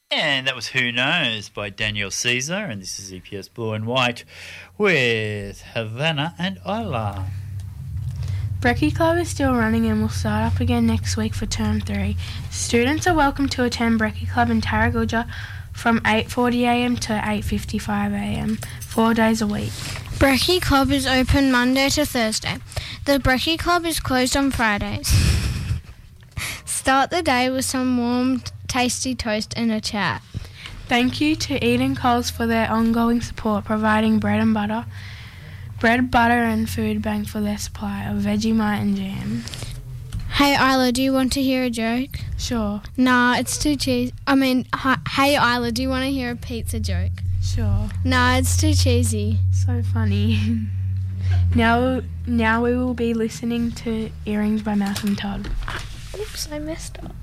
And that was Who Knows by Daniel Caesar, and this is EPS Blue and White with Havana and Isla. Brekkie Club is still running and will start up again next week for Term 3. Students are welcome to attend Brekkie Club in Tarragooja from 8:40am to 8:55am, 4 days a week. Brekkie Club is open Monday to Thursday. The Brekkie Club is closed on Fridays. Start the day with some warm, tasty toast and a chat. Thank you to Eden Coles for their ongoing support, providing bread, butter and food bank for their supply of Vegemite and jam. Hey Isla, do you want to hear a joke? Sure. Nah, it's too cheesy. Hey Isla, do you want to hear a pizza joke? Sure. Nah, it's too cheesy. So funny. Now we will be listening to Earrings by Malcolm Todd. Oops, I messed up.